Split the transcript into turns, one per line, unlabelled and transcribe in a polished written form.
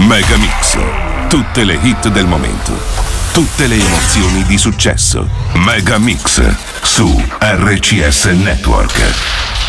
Mega Mix. Tutte le hit del momento. Tutte le emozioni di successo. Mega Mix su RCS Network.